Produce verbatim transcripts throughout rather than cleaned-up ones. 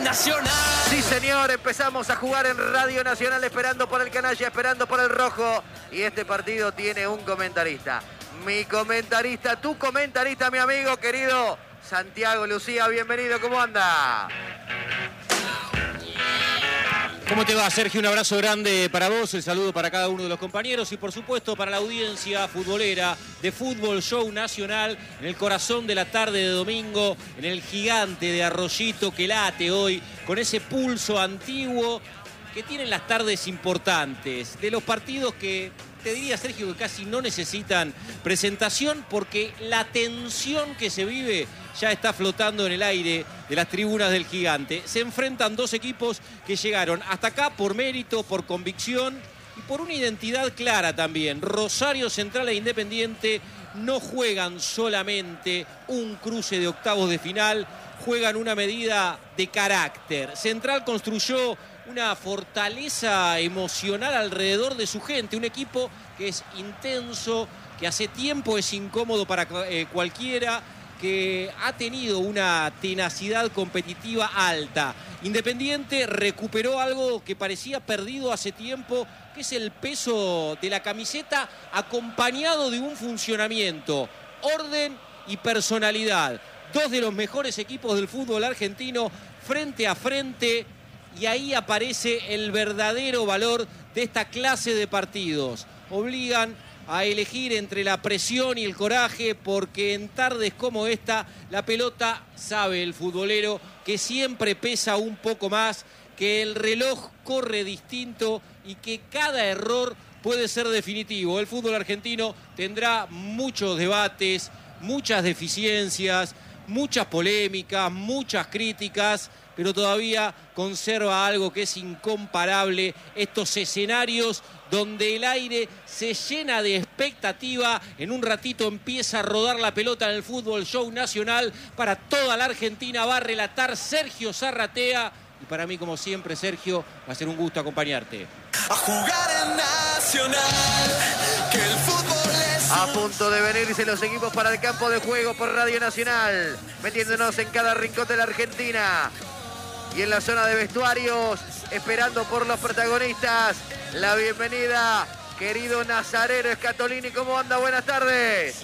Nacional. Sí, señor, empezamos a jugar en Radio Nacional, esperando por el canalla, esperando por el rojo. Y este partido tiene un comentarista. Mi comentarista, tu comentarista, mi amigo querido Santiago Lucía. Bienvenido, ¿cómo anda? ¿Cómo te va, Sergio? Un abrazo grande para vos, el saludo para cada uno de los compañeros y por supuesto para la audiencia futbolera de Fútbol Show Nacional en el corazón de la tarde de domingo, en el gigante de Arroyito que late hoy con ese pulso antiguo que tienen las tardes importantes, de los partidos que te diría, Sergio, que casi no necesitan presentación porque la tensión que se vive ya está flotando en el aire de las tribunas del gigante. Se enfrentan dos equipos que llegaron hasta acá por mérito, por convicción y por una identidad clara también. Rosario Central e Independiente no juegan solamente un cruce de octavos de final, juegan una medida de carácter. Central construyó una fortaleza emocional alrededor de su gente, un equipo que es intenso, que hace tiempo es incómodo para eh, cualquiera, que ha tenido una tenacidad competitiva alta. Independiente recuperó algo que parecía perdido hace tiempo, que es el peso de la camiseta acompañado de un funcionamiento, orden y personalidad. Dos de los mejores equipos del fútbol argentino frente a frente. Y ahí aparece el verdadero valor de esta clase de partidos. Obligan a elegir entre la presión y el coraje porque en tardes como esta la pelota, sabe el futbolero, que siempre pesa un poco más, que el reloj corre distinto y que cada error puede ser definitivo. El fútbol argentino tendrá muchos debates, muchas deficiencias, muchas polémicas, muchas críticas, pero todavía conserva algo que es incomparable, estos escenarios donde el aire se llena de expectativa. En un ratito empieza a rodar la pelota en el Fútbol Show Nacional. Para toda la Argentina va a relatar Sergio Zarratea. Y para mí, como siempre, Sergio, va a ser un gusto acompañarte. A jugar en Nacional, que el fútbol es... A punto de venirse los equipos para el campo de juego por Radio Nacional, metiéndonos en cada rincón de la Argentina. Y en la zona de vestuarios, esperando por los protagonistas, la bienvenida, querido Nazareno Scatolini. ¿Cómo anda? Buenas tardes.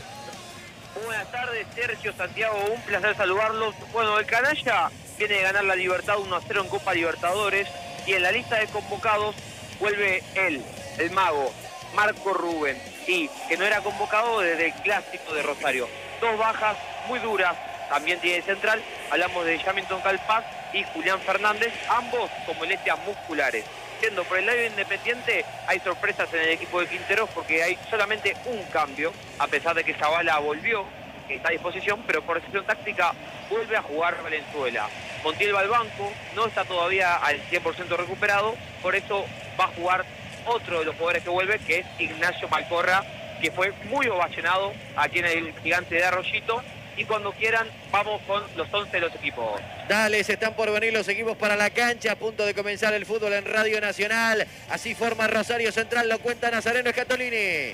Buenas tardes, Sergio, Santiago, un placer saludarlos. Bueno, el canalla viene de ganar la Libertad uno a cero en Copa Libertadores y en la lista de convocados vuelve él, el mago, Marco Rubén, y que no era convocado desde el clásico de Rosario. Dos bajas muy duras, también tiene central, hablamos de Jamilton Calpaz y Julián Fernández, ambos con molestias musculares. Siendo por el lado independiente, hay sorpresas en el equipo de Quinteros porque hay solamente un cambio, a pesar de que Zavala volvió, que está a disposición, pero por decisión táctica vuelve a jugar Valenzuela. Montiel va al banco, no está todavía al cien por ciento recuperado, por eso va a jugar otro de los jugadores que vuelve, que es Ignacio Malcorra, que fue muy ovacionado aquí en el gigante de Arroyito. Y cuando quieran, vamos con los once de los equipos. Dale, se están por venir los equipos para la cancha, a punto de comenzar el fútbol en Radio Nacional. Así forma Rosario Central, lo cuenta Nazareno Scatolini.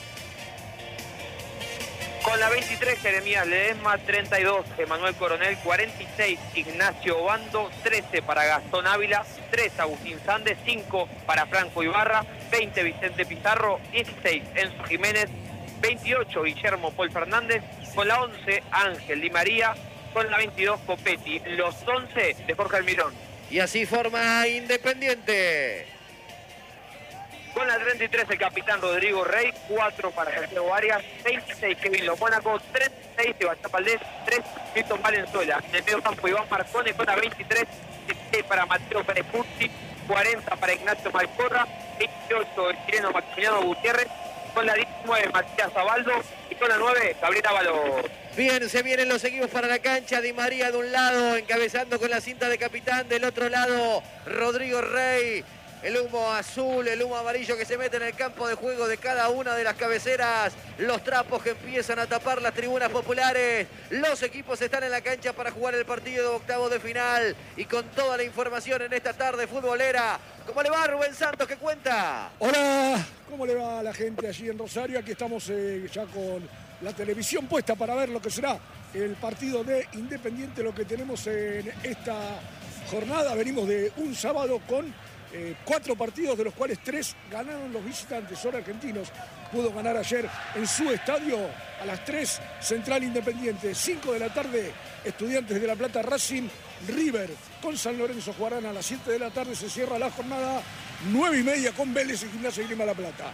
Con la veintitrés, Jeremías Ledesma, treinta y dos, Emanuel Coronel, cuarenta y seis, Ignacio Obando, trece para Gastón Ávila, tres, Agustín Sández, cinco para Franco Ibarra, veinte, Vicente Pizarro, dieciséis, Enzo Jiménez, veintiocho, Guillermo Paul Fernández, con la once, Ángel Di María, con la veintidós, Copetti, los once de Jorge Almirón. Y así forma Independiente. Con la treinta y tres, el capitán Rodrigo Rey, cuatro para Santiago Arias, veintiséis, Kevin Lomónaco, treinta y seis, Sebastián Valdés, tres, Milton Valenzuela. En el medio campo, Iván Marcone con la veintitrés, dieciséis para Mateo Pérez Curti, cuarenta para Ignacio Malcorra, veintiocho, el chileno Maximiliano Gutiérrez, con la diecinueve, Matías Zabaldo, y con la nueve, Gabriel Ábalos. Bien, se vienen los equipos para la cancha. Di María de un lado, encabezando con la cinta de capitán. Del otro lado, Rodrigo Rey. El humo azul, el humo amarillo que se mete en el campo de juego de cada una de las cabeceras. Los trapos que empiezan a tapar las tribunas populares. Los equipos están en la cancha para jugar el partido de octavo de final. Y con toda la información en esta tarde futbolera. ¿Cómo le va, Rubén Santos? ¿Qué cuenta? Hola, ¿cómo le va a la gente allí en Rosario? Aquí estamos eh, ya con la televisión puesta para ver lo que será el partido de Independiente, lo que tenemos en esta jornada. Venimos de un sábado con eh, cuatro partidos, de los cuales tres ganaron los visitantes. Ahora Argentinos pudo ganar ayer en su estadio a las tres, Central Independiente. cinco de la tarde, Estudiantes de La Plata, Racing, River con San Lorenzo jugarán a las siete de la tarde. Se cierra la jornada, nueve y media con Vélez y Gimnasia de Grima La Plata.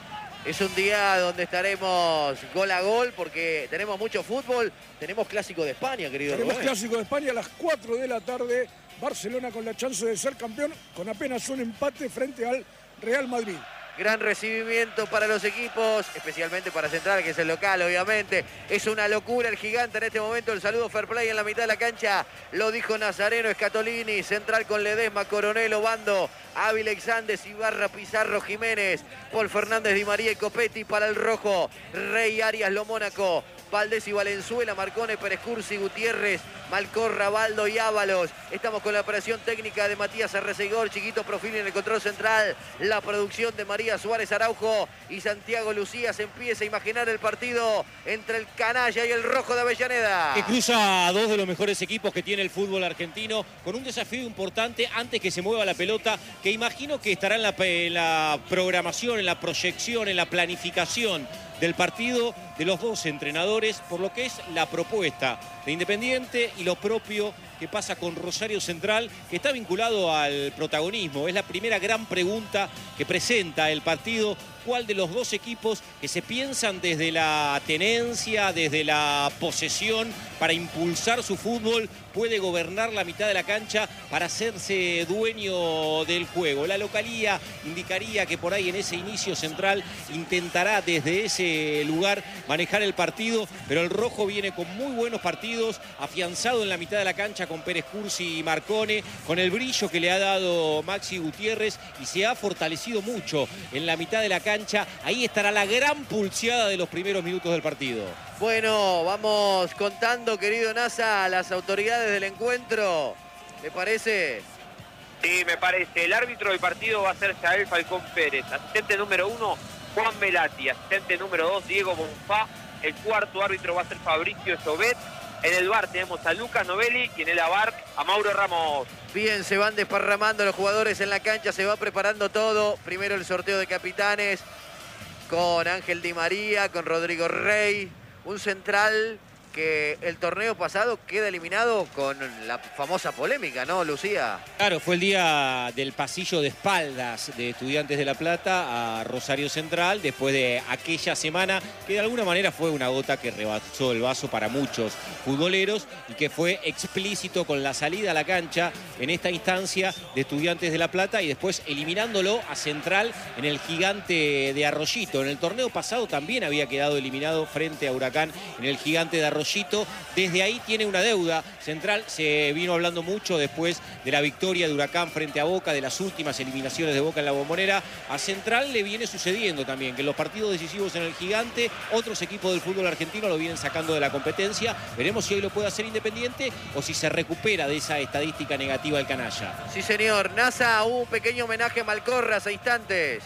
Es un día donde estaremos gol a gol porque tenemos mucho fútbol. Tenemos Clásico de España, querido Tenemos Rubén. Clásico de España a las cuatro de la tarde. Barcelona con la chance de ser campeón con apenas un empate frente al Real Madrid. Gran recibimiento para los equipos, especialmente para Central, que es el local, obviamente. Es una locura el gigante en este momento. El saludo fair play en la mitad de la cancha. Lo dijo Nazareno, Scatolini. Central con Ledesma, Coronel, Obando, Ávila, Exandes, Ibarra, Pizarro, Jiménez, Paul Fernández, Di María y Copetti para el rojo. Rey, Arias, Lo Mónaco, Valdés y Valenzuela, Marcone, Pérez Cursi, Gutiérrez, Malcorra, Baldo y Ábalos. Estamos con la operación técnica de Matías Arrecegor, Chiquito Profil en el control central. La producción de María Suárez Araujo y Santiago Lucía. Se empieza a imaginar el partido entre el canalla y el rojo de Avellaneda. Que cruza a dos de los mejores equipos que tiene el fútbol argentino, con un desafío importante antes que se mueva la pelota, que imagino que estará en la, en la programación, en la proyección, en la planificación del partido de los dos entrenadores, por lo que es la propuesta de Independiente y lo propio que pasa con Rosario Central, que está vinculado al protagonismo. Es la primera gran pregunta que presenta el partido. ¿Cuál de los dos equipos que se piensan desde la tenencia, desde la posesión, para impulsar su fútbol, puede gobernar la mitad de la cancha para hacerse dueño del juego? La localía indicaría que por ahí en ese inicio Central intentará desde ese lugar manejar el partido, pero el rojo viene con muy buenos partidos, afianzado en la mitad de la cancha con Pérez Cursi y Marcone, con el brillo que le ha dado Maxi Gutiérrez, y se ha fortalecido mucho en la mitad de la cancha. Ahí estará la gran pulseada de los primeros minutos del partido. Bueno, vamos contando, querido Nasa, a las autoridades del encuentro. ¿Le parece? Sí, me parece. El árbitro del partido va a ser Yael Falcón Pérez. Asistente número uno, Juan Velati. Asistente número dos, Diego Bonfá. El cuarto árbitro va a ser Fabricio Llobet. En el bar tenemos a Lucas Novelli y en el A V A R a Mauro Ramos. Bien, se van desparramando los jugadores en la cancha, se va preparando todo. Primero el sorteo de capitanes con Ángel Di María, con Rodrigo Rey. Un Central que el torneo pasado queda eliminado con la famosa polémica, ¿no, Lucía? Claro, fue el día del pasillo de espaldas de Estudiantes de La Plata a Rosario Central, después de aquella semana que de alguna manera fue una gota que rebasó el vaso para muchos futboleros y que fue explícito con la salida a la cancha en esta instancia de Estudiantes de La Plata y después eliminándolo a Central en el Gigante de Arroyito. En el torneo pasado también había quedado eliminado frente a Huracán en el Gigante de Arroyito. Desde ahí tiene una deuda. Central se vino hablando mucho después de la victoria de Huracán frente a Boca, de las últimas eliminaciones de Boca en la Bombonera. A Central le viene sucediendo también que en los partidos decisivos en el Gigante, otros equipos del fútbol argentino lo vienen sacando de la competencia. Veremos si hoy lo puede hacer Independiente o si se recupera de esa estadística negativa del canalla. Sí, señor. Nasa, hubo un pequeño homenaje a Malcorra hace instantes.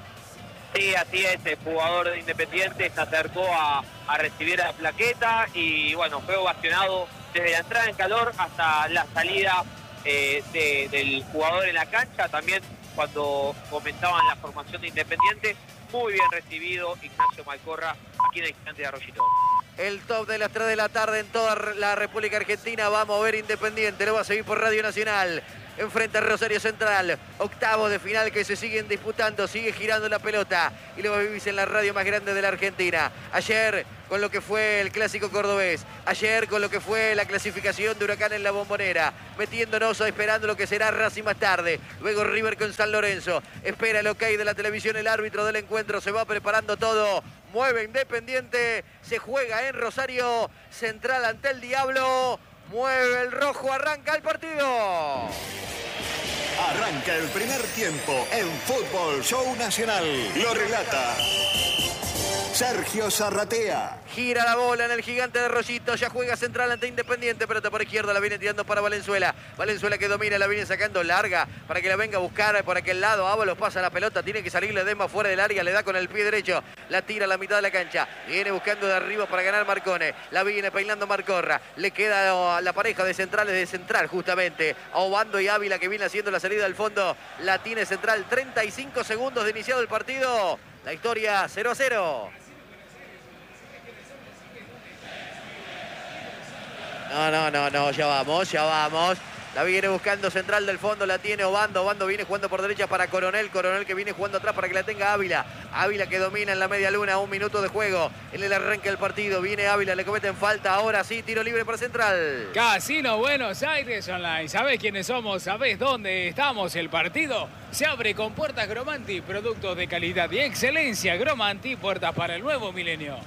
Sí, así es, el jugador de Independiente se acercó a, a recibir la plaqueta y bueno, fue ovacionado desde la entrada en calor hasta la salida eh, de, del jugador en la cancha. También cuando comentaban la formación de Independiente, muy bien recibido Ignacio Malcorra aquí en el Gigante de Arroyito. El top de las tres de la tarde en toda la República Argentina va a mover Independiente, lo va a seguir por Radio Nacional. Enfrente a Rosario Central, octavos de final que se siguen disputando, sigue girando la pelota y lo vivís en la radio más grande de la Argentina. Ayer con lo que fue el clásico cordobés, ayer con lo que fue la clasificación de Huracán en la Bombonera, metiéndonos o esperando lo que será Racing más tarde, luego River con San Lorenzo, espera el ok de la televisión, el árbitro del encuentro, se va preparando todo, mueve Independiente, se juega en Rosario Central ante el Diablo. Mueve el rojo, arranca el partido. Arranca el primer tiempo en Fútbol Show Nacional. Lo relata Sergio Zarratea. Gira la bola en el gigante de Rollito. Ya juega central ante Independiente. Pelota por izquierda. La viene tirando para Valenzuela. Valenzuela que domina. La viene sacando larga para que la venga a buscar por aquel lado. Ábalos pasa la pelota. Tiene que salir Ledesma fuera del área. Le da con el pie derecho. La tira a la mitad de la cancha. Viene buscando de arriba para ganar Marcone. La viene peinando Marcorra. Le queda a la pareja de centrales de central justamente. A Obando y Ávila que viene haciendo la salida del fondo. La tiene central. treinta y cinco segundos de iniciado el partido. La historia cero a cero. No, no, no, no, ya vamos, ya vamos. La viene buscando central del fondo, la tiene Obando. Obando viene jugando por derecha para Coronel. Coronel que viene jugando atrás para que la tenga Ávila. Ávila que domina en la media luna, un minuto de juego. En el arranque del partido, viene Ávila, le cometen falta. Ahora sí, tiro libre para Central. Casino Buenos Aires Online. ¿Sabés quiénes somos? ¿Sabés dónde estamos? El partido se abre con puertas Gromanti. Productos de calidad y excelencia. Gromanti, puertas para el nuevo milenio.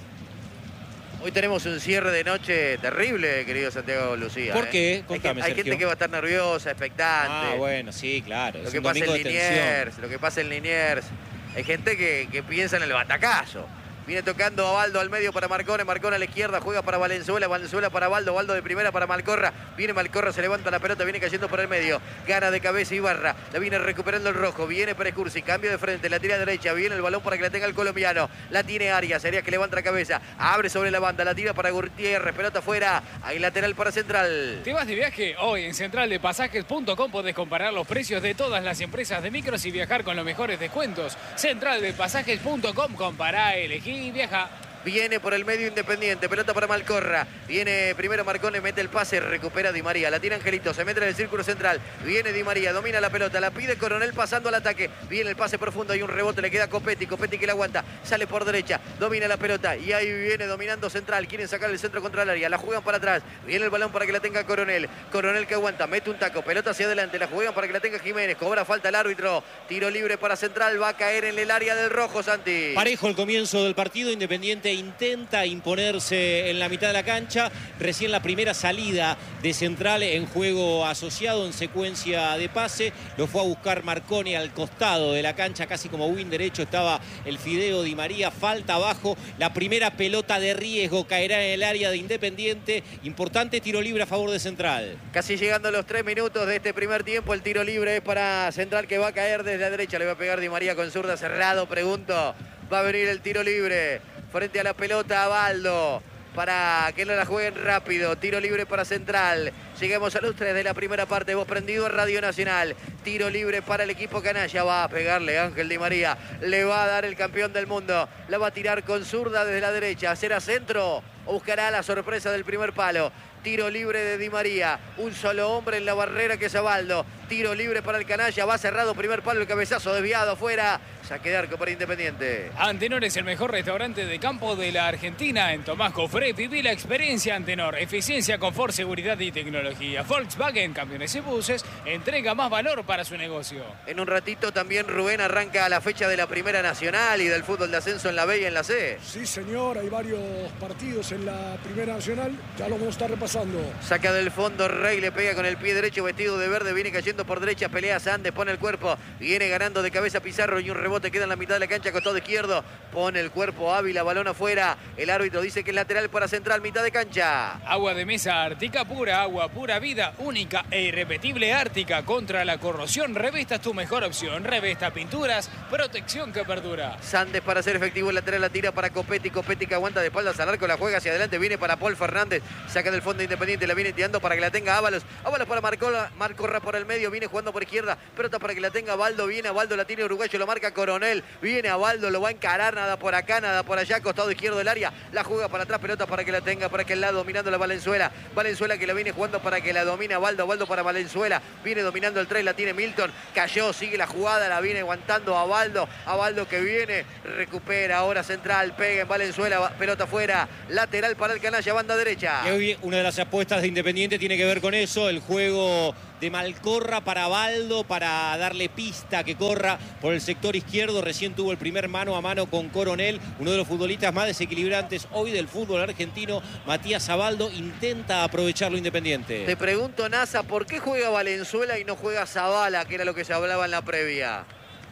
Hoy tenemos un cierre de noche terrible, querido Santiago Lucía. ¿Por ¿eh? qué? Contame, hay, que, hay Sergio. gente que va a estar nerviosa, expectante. Ah, bueno, sí, claro. Lo Es que un pasa en domingo de tensión. Liniers, lo que pasa en Liniers. Hay gente que, que piensa en el batacazo. Viene tocando a Baldo al medio para Marcone. Marcone a la izquierda, juega para Valenzuela. Valenzuela para Baldo. Baldo de primera para Malcorra. Viene Malcorra, se levanta la pelota, viene cayendo por el medio. Gana de cabeza Ibarra. La viene recuperando el rojo. Viene Pérez Cursi. Cambio de frente. La tira derecha. Viene el balón para que la tenga el colombiano. La tiene Arias. Arias que levanta la cabeza. Abre sobre la banda. La tira para Gutiérrez. Pelota afuera. Hay lateral para Central. ¿Te vas de viaje? Hoy en central de pasajes punto com podés comparar los precios de todas las empresas de micros y viajar con los mejores descuentos. central de pasajes punto com. Compará, elegí y viaja. Viene por el medio Independiente, pelota para Malcorra. Viene primero Marcone, mete el pase, recupera Di María. La tira Angelito, se mete en el círculo central. Viene Di María, domina la pelota, la pide Coronel pasando al ataque. Viene el pase profundo, hay un rebote, le queda Copetti. Copetti que la aguanta, sale por derecha, domina la pelota. Y ahí viene dominando Central. Quieren sacar el centro contra el área, la juegan para atrás. Viene el balón para que la tenga Coronel. Coronel que aguanta, mete un taco, pelota hacia adelante, la juegan para que la tenga Jiménez. Cobra falta el árbitro. Tiro libre para Central, va a caer en el área del rojo, Santi. Parejo el comienzo del partido. Independiente intenta imponerse en la mitad de la cancha. Recién la primera salida de Central en juego asociado, en secuencia de pase. Lo fue a buscar Marcone al costado de la cancha, casi como win derecho estaba el Fideo Di María. Falta abajo. La primera pelota de riesgo caerá en el área de Independiente. Importante tiro libre a favor de Central. Casi llegando a los tres minutos de este primer tiempo. El tiro libre es para Central que va a caer desde la derecha. Le va a pegar Di María con zurda cerrado. Pregunto. Va a venir el tiro libre. Frente a la pelota a Baldo. Para que no la jueguen rápido. Tiro libre para Central. Llegamos a los tres de la primera parte. Vos prendido en Radio Nacional. Tiro libre para el equipo canalla. Va a pegarle Ángel Di María. Le va a dar el campeón del mundo. La va a tirar con zurda desde la derecha. ¿Será centro o buscará la sorpresa del primer palo? Tiro libre de Di María. Un solo hombre en la barrera que es Abaldo. Tiro libre para el canalla. Va cerrado. Primer palo. El cabezazo desviado afuera. Saque de arco para Independiente. Antenor es el mejor restaurante de campo de la Argentina. En Tomás Cofré viví la experiencia Antenor. Eficiencia, confort, seguridad y tecnología. Volkswagen, camiones y buses. Entrega más valor para su negocio. En un ratito también Rubén arranca la fecha de la Primera Nacional y del fútbol de ascenso en la B y en la C. Sí, señor. Hay varios partidos en la Primera Nacional. Ya lo vamos a estar repasando. Saca del fondo Rey. Le pega con el pie derecho vestido de verde. Viene cayendo por derecha. Pelea Sandes. Pone el cuerpo. Viene ganando de cabeza Pizarro y un rebote. Queda en la mitad de la cancha, costado izquierdo. Pone el cuerpo Ávila, balón afuera. El árbitro dice que es lateral para Central, mitad de cancha. Agua de mesa Ártica pura, agua pura vida, única e irrepetible Ártica. Contra la corrosión, Revesta es tu mejor opción. Revesta pinturas, protección que perdura. Sandes para hacer efectivo el lateral, la tira para Copetti. Copetti que aguanta de espaldas al arco, la juega hacia adelante. Viene para Paul Fernández. Saca del fondo Independiente, la viene tirando para que la tenga Ábalos. Ábalos para Marcola, Marcorra por el medio. Viene jugando por izquierda. Pelota para que la tenga Baldo. Viene a Baldo, la tiene Uruguayo, lo marca Coronel. Viene a Baldo, lo va a encarar, nada por acá, nada por allá, costado izquierdo del área. La juega para atrás, pelota para que la tenga por aquel lado, dominando la Valenzuela. Valenzuela que la viene jugando para que la domine Baldo. Baldo para Valenzuela. Viene dominando el tres, la tiene Milton. Cayó, sigue la jugada, la viene aguantando a Baldo. A Baldo que viene, recupera ahora Central, pega en Valenzuela, pelota afuera. Lateral para el canalla, banda derecha. Y hoy una de las apuestas de Independiente tiene que ver con eso, el juego de Malcorra para Baldo, para darle pista que corra por el sector izquierdo. Recién tuvo el primer mano a mano con Coronel, uno de los futbolistas más desequilibrantes hoy del fútbol argentino. Matías Abaldo intenta aprovecharlo Independiente. Te pregunto, Nasa, ¿por qué juega Valenzuela y no juega Zavala, que era lo que se hablaba en la previa?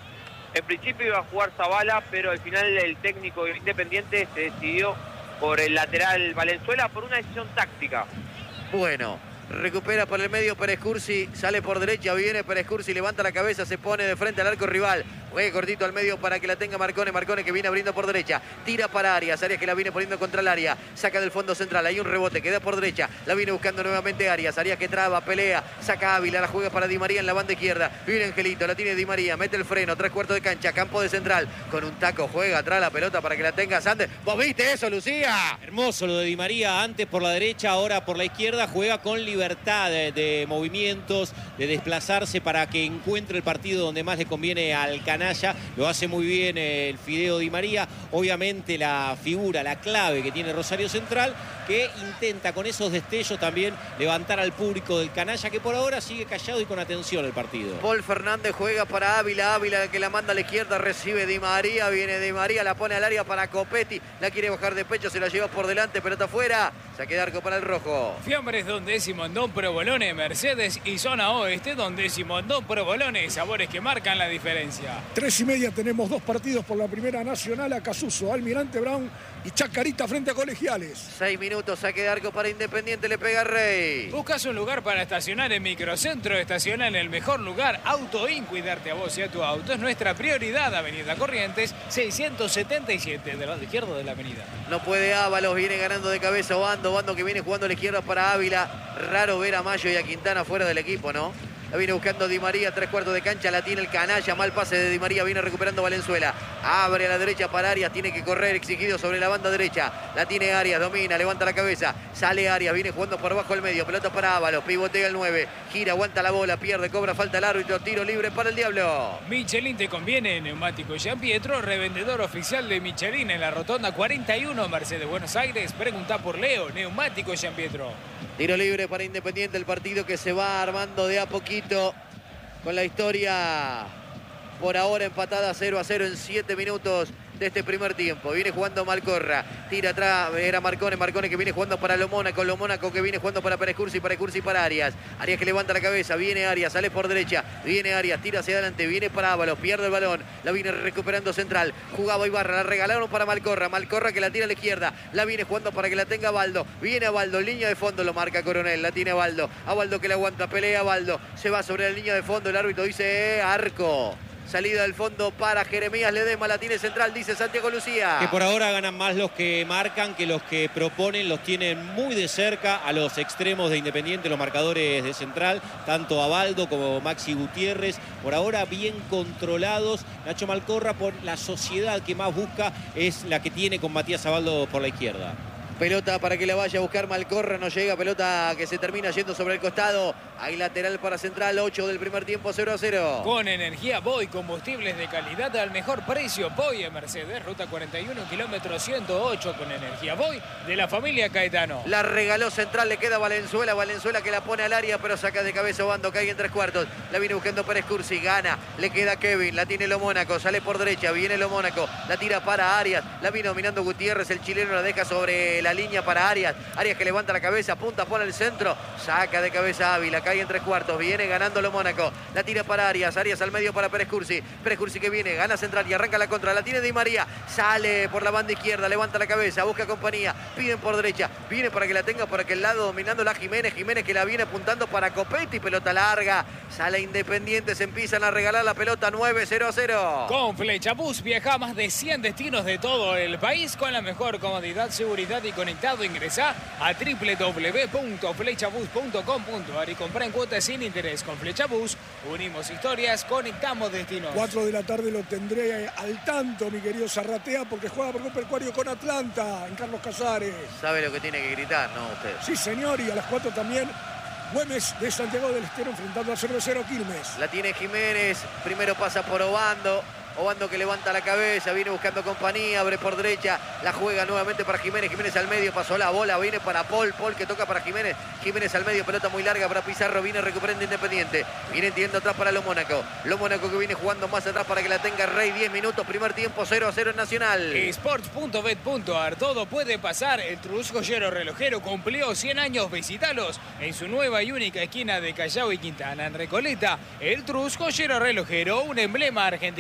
En principio iba a jugar Zavala, pero al final el técnico Independiente se decidió por el lateral Valenzuela por una decisión táctica. Bueno, recupera por el medio Pérez Cursi, sale por derecha, viene Pérez Cursi, levanta la cabeza, se pone de frente al arco rival. Juegue cortito al medio para que la tenga Marcone. Marcone que viene abriendo por derecha. Tira para Arias. Arias que la viene poniendo contra el área. Saca del fondo central. Hay un rebote. Queda por derecha. La viene buscando nuevamente Arias. Arias que traba, pelea. Saca Ávila. La juega para Di María en la banda izquierda. Viene Angelito. La tiene Di María. Mete el freno. Tres cuartos de cancha. Campo de central. Con un taco juega atrás la pelota para que la tenga Sander. ¿Vos viste eso, Lucía? Hermoso lo de Di María. Antes por la derecha, ahora por la izquierda. Juega con libertad de, de movimientos, de desplazarse para que encuentre el partido donde más le conviene al canalla. Lo hace muy bien el Fideo Di María. Obviamente la figura, la clave que tiene Rosario Central, que intenta con esos destellos también levantar al público del canalla, que por ahora sigue callado y con atención el partido. Paul Fernández juega para Ávila. Ávila que la manda a la izquierda, recibe Di María. Viene Di María, la pone al área para Copetti. La quiere bajar de pecho, se la lleva por delante, pelota afuera. Saque de arco para el rojo. Fiambres Don Décimo, Don Provolone, Mercedes y Zona Oeste, Don Décimo, Don Provolone, sabores que marcan la diferencia. Tres y media tenemos dos partidos por la Primera Nacional. Acasuso, Almirante Brown y Chacarita frente a Colegiales. Seis minutos, saque de arco para Independiente, le pega Rey. ¿Buscas un lugar para estacionar en Microcentro? Estaciona en el mejor lugar. Auto In, cuidarte a vos y a tu auto es nuestra prioridad. Avenida Corrientes, seiscientos setenta y siete, del lado izquierdo de la avenida. No puede Ábalos, viene ganando de cabeza Obando. Obando que viene jugando a la izquierda para Ávila. Raro ver a Mayo y a Quintana fuera del equipo, ¿no? La viene buscando Di María, tres cuartos de cancha, la tiene el canalla, mal pase de Di María, viene recuperando Valenzuela. Abre a la derecha para Arias, tiene que correr exigido sobre la banda derecha. La tiene Arias, domina, levanta la cabeza, sale Arias, viene jugando por abajo el medio, pelota para Ábalos, pivotea el nueve, gira, aguanta la bola, pierde, cobra falta el árbitro, tiro libre para el Diablo. Michelin te conviene, neumático Jean Pietro, revendedor oficial de Michelin en la rotonda cuarenta y uno, Mercedes Buenos Aires. Pregunta por Leo, neumático Jean Pietro. Tiro libre para Independiente, el partido que se va armando de a poquito con la historia por ahora empatada cero a cero en siete minutos de este primer tiempo. Viene jugando Malcorra, tira atrás, era Marcone, Marcone que viene jugando para Lo Mónaco, Lo Mónaco que viene jugando para Pérez Cursi, Pérez Cursi para Arias. Arias que levanta la cabeza, viene Arias, sale por derecha, viene Arias, tira hacia adelante, viene para Ábalos, pierde el balón, la viene recuperando Central, jugaba Ibarra, la regalaron para Malcorra, Malcorra que la tira a la izquierda, la viene jugando para que la tenga Baldo, viene a Baldo, línea de fondo, lo marca Coronel, la tiene Baldo, a Baldo que la aguanta, pelea Baldo, se va sobre la línea de fondo, el árbitro dice eh, arco. Salida del fondo para Jeremías Ledesma, la tiene Central, dice Santiago Lucía. Que por ahora ganan más los que marcan que los que proponen, los tienen muy de cerca a los extremos de Independiente, los marcadores de Central, tanto Abaldo como Maxi Gutiérrez, por ahora bien controlados. Nacho Malcorra, por la sociedad que más busca, es la que tiene con Matías Abaldo por la izquierda. Pelota para que la vaya a buscar Malcorra, no llega, pelota que se termina yendo sobre el costado. Hay lateral para Central, ocho del primer tiempo, cero a cero. Con energía Boy, combustibles de calidad al mejor precio. Boy en Mercedes, ruta cuarenta y uno, kilómetro ciento ocho, con energía Boy de la familia Caetano. La regaló Central, le queda Valenzuela, Valenzuela que la pone al área, pero saca de cabeza Obando, cae en tres cuartos. La viene buscando Pérez Cursi, gana, le queda Kevin, la tiene Lo Mónaco, sale por derecha, viene Lo Mónaco, la tira para Arias, la viene dominando Gutiérrez, el chileno la deja sobre la línea para Arias, Arias que levanta la cabeza, punta, pone el centro, saca de cabeza Ávila, cae en tres cuartos, viene ganando Lo Mónaco, la tira para Arias, Arias al medio para Pérez Cursi, Pérez Cursi que viene, gana Central y arranca la contra, la tiene Di María, sale por la banda izquierda, levanta la cabeza, busca compañía, piden por derecha, viene para que la tenga por aquel lado, dominando la Jiménez, Jiménez que la viene apuntando para Copetti, pelota larga, sale Independiente, se empiezan a regalar la pelota, nueve cero a cero. Con Flechabús viaja a más de cien destinos de todo el país con la mejor comodidad, seguridad y conectado. Ingresá a doble u doble u doble u punto flechabus punto com punto a r y compra en cuotas sin interés. Con Flechabús unimos historias, conectamos destinos. cuatro de la tarde lo tendré al tanto, mi querido Zarratea, porque juega por Copa Acuario con Atlanta, en Carlos Casares. Sabe lo que tiene que gritar, ¿no? Usted. Sí, señor, y a las cuatro también Güemes de Santiago del Estero enfrentando a Cervecero Quilmes. La tiene Jiménez, primero pasa por Obando. Obando que levanta la cabeza, viene buscando compañía, abre por derecha, la juega nuevamente para Jiménez, Jiménez al medio, pasó la bola, viene para Paul, Paul que toca para Jiménez, Jiménez al medio, pelota muy larga para Pizarro, viene recuperando Independiente, viene tirando atrás para Lo Mónaco, Lo Mónaco que viene jugando más atrás para que la tenga Rey, diez minutos, primer tiempo, cero a cero en Nacional. Sports punto bet punto a r, todo puede pasar, el Trus Joyero Relojero cumplió cien años, visitalos en su nueva y única esquina de Callao y Quintana, en Recoleta, el Trus Joyero Relojero, un emblema argentino.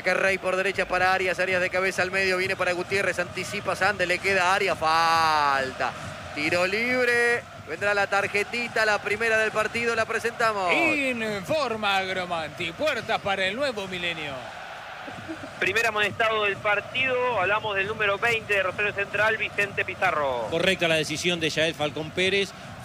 Saca Rey por derecha para Arias. Arias de cabeza al medio. Viene para Gutiérrez. Anticipa Sande. Le queda a Arias. Falta. Tiro libre. Vendrá la tarjetita. La primera del partido. La presentamos. Informa Agromanti. Puertas para el nuevo milenio. Primer amonestado del partido. Hablamos del número veinte de Rosario Central, Vicente Pizarro. Correcta la decisión de Yael Falcón Pérez.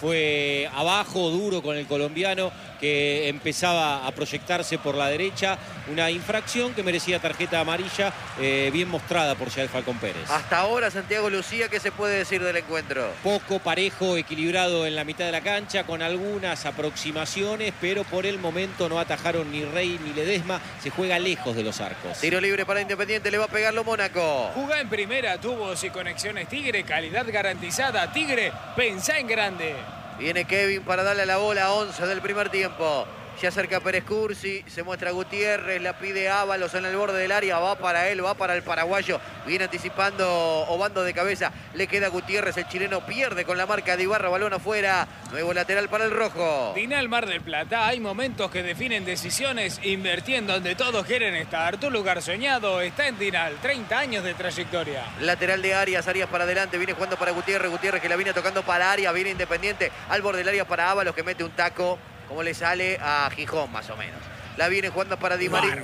Fue abajo, duro con el colombiano que empezaba a proyectarse por la derecha. Una infracción que merecía tarjeta amarilla, eh, bien mostrada por Yael Falcón Pérez. Hasta ahora, Santiago Lucía, ¿qué se puede decir del encuentro? Poco parejo, equilibrado en la mitad de la cancha, con algunas aproximaciones, pero por el momento no atajaron ni Rey ni Ledesma. Se juega lejos de los arcos. Tiro libre para Independiente, le va a pegarlo Mónaco. Jugá en primera, tubos y conexiones Tigre, calidad garantizada. Tigre, pensá en grande. Viene Kevin para darle la bola a once del primer tiempo. Se acerca Pérez Cursi, se muestra Gutiérrez, la pide Ábalos en el borde del área, va para él, va para el paraguayo. Viene anticipando Obando de cabeza, le queda Gutiérrez, el chileno pierde con la marca de Ibarra, balón afuera. Nuevo lateral para el rojo. Dinal Mar del Plata, hay momentos que definen decisiones, invirtiendo donde todos quieren estar. Tu lugar soñado está en Dinal, treinta años de trayectoria. Lateral de Arias, Arias para adelante, viene jugando para Gutiérrez, Gutiérrez que la viene tocando para Arias, viene Independiente, al borde del área para Ábalos que mete un taco. Como le sale a Gijón, más o menos. La viene jugando para Di María.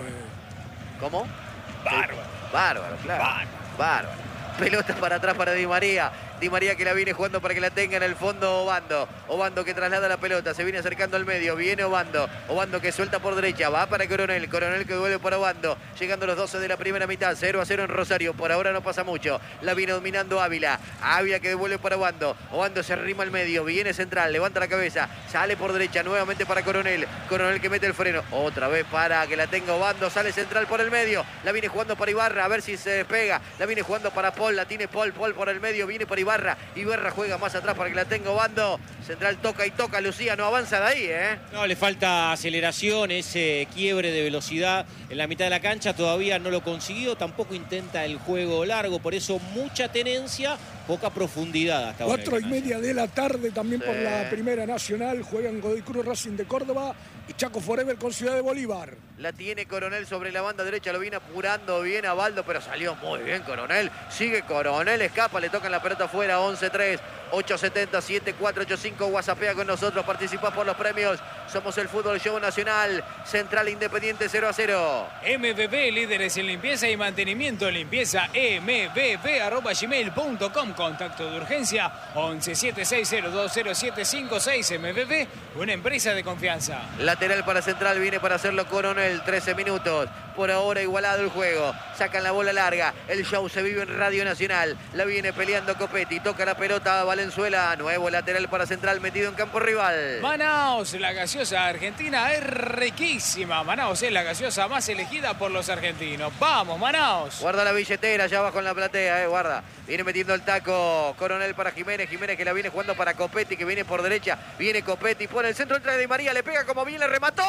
¿Cómo? Bárbaro. Bárbaro, claro. Bárbaro. Bárbaro. Pelota para atrás para Di María. Di María que la viene jugando para que la tenga en el fondo Obando. Obando que traslada la pelota, se viene acercando al medio, viene Obando. Obando que suelta por derecha, va para Coronel. Coronel que vuelve para Obando. Llegando los doce de la primera mitad, cero a cero en Rosario. Por ahora no pasa mucho. La viene dominando Ávila. Ávila que devuelve para Obando. Obando se arrima al medio, viene central, levanta la cabeza, sale por derecha, nuevamente para Coronel. Coronel que mete el freno, otra vez para que la tenga Obando, sale central por el medio. La viene jugando para Ibarra, a ver si se despega. La viene jugando para Paul, la tiene Paul, Paul por el medio, viene para Ibarra. Ibarra juega más atrás para que la tenga Obando. Central toca y toca, Lucía no avanza de ahí, ¿eh? No, le falta aceleración, ese quiebre de velocidad en la mitad de la cancha. Todavía no lo consiguió, tampoco intenta el juego largo. Por eso mucha tenencia, poca profundidad hasta ahora. Cuatro y media de la tarde también Sí. por la Primera Nacional. Juegan Godoy Cruz Racing de Córdoba y Chaco Forever con Ciudad de Bolívar. La tiene Coronel sobre la banda derecha, lo viene apurando bien a Baldo, pero salió muy bien Coronel. Sigue Coronel, escapa, le tocan la pelota afuera, once tres, ocho setenta, siete cuatro ocho cinco, WhatsAppea con nosotros, participa por los premios. Somos el Fútbol Show Nacional, Central Independiente cero a cero. M V B, líderes en limpieza y mantenimiento. Limpieza M V B arroba gmail punto com. Contacto de urgencia once siete seis cero dos cero siete cinco seis. M V B, una empresa de confianza. Lateral para Central, viene para hacerlo Coronel, trece minutos. Por ahora igualado el juego. Sacan la bola larga. El show se vive en Radio Nacional. La viene peleando Copetti. Toca la pelota a Valenzuela. Nuevo lateral para Central metido en campo rival. Manaos, la gaseosa argentina es riquísima. Manaos es la gaseosa más elegida por los argentinos. ¡Vamos, Manaos! Guarda la billetera allá abajo en la platea, eh, guarda. Viene metiendo el taco Coronel para Jiménez. Jiménez que la viene jugando para Copetti, que viene por derecha. Viene Copetti por el centro, entra Di María, le pega como bien, le remató.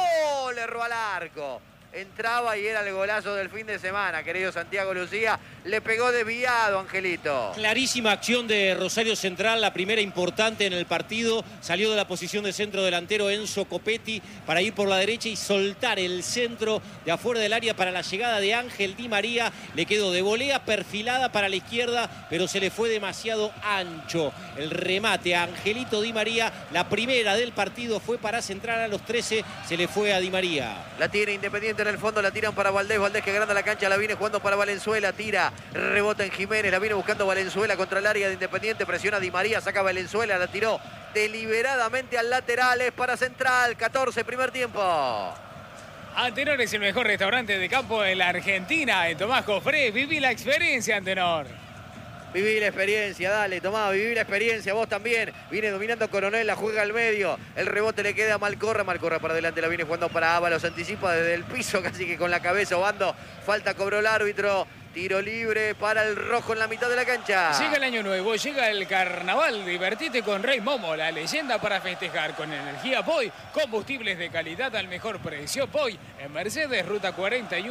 Le erró al arco. Entraba y era el golazo del fin de semana, querido Santiago Lucía. Le pegó desviado, Angelito. Clarísima acción de Rosario Central, la primera importante en el partido. Salió de la posición de centro delantero Enzo Copetti para ir por la derecha y soltar el centro de afuera del área para la llegada de Ángel Di María. Le quedó de volea perfilada para la izquierda, pero se le fue demasiado ancho. El remate a Angelito Di María, la primera del partido, fue para Central a los trece. Se le fue a Di María. La tiene Independiente en el fondo, la tiran para Valdés. Valdés que agranda la cancha, la viene jugando para Valenzuela. Tira, rebota en Jiménez, la viene buscando Valenzuela contra el área de Independiente. Presiona Di María, saca Valenzuela, la tiró deliberadamente al lateral. Es para Central, catorce, primer tiempo. Antenor es el mejor restaurante de campo de la Argentina. En Tomás Cofré, viví la experiencia, Antenor. Viví la experiencia, dale, tomá, viví la experiencia, vos también. Viene dominando Coronel, la juega al medio. El rebote le queda a Malcorra, Malcorra para adelante, la viene jugando para Ábalos. Anticipa desde el piso, casi que con la cabeza, Obando. Falta, cobró el árbitro. Tiro libre para el rojo en la mitad de la cancha. Llega el año nuevo, llega el carnaval. Divertite con Rey Momo, la leyenda para festejar. Con energía Poi, combustibles de calidad al mejor precio. Poi, en Mercedes, ruta cuarenta y uno.